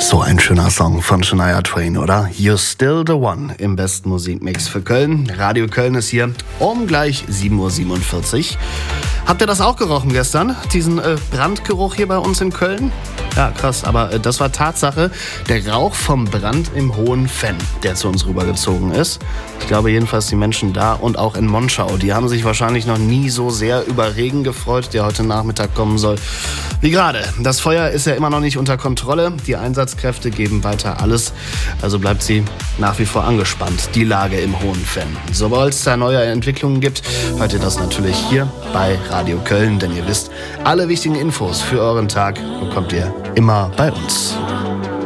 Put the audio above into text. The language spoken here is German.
So ein schöner Song von Shania Twain, oder? You're Still the One im besten Musikmix für Köln. Radio Köln ist hier um gleich 7.47 Uhr. Habt ihr das auch gerochen gestern? Diesen Brandgeruch hier bei uns in Köln? Ja, krass, aber das war Tatsache. Der Rauch vom Brand im Hohen Venn, der zu uns rübergezogen ist. Ich glaube jedenfalls die Menschen da und auch in Monschau, die haben sich wahrscheinlich noch nie so sehr über Regen gefreut, der heute Nachmittag kommen soll, wie gerade. Das Feuer ist ja immer noch nicht unter Kontrolle. Die Einsatzkräfte geben weiter alles. Also bleibt sie nach wie vor angespannt, die Lage im Hohen Venn. Sobald es da neue Entwicklungen gibt, hört ihr das natürlich hier bei Radio Köln. Denn ihr wisst, alle wichtigen Infos für euren Tag bekommt ihr immer bei uns.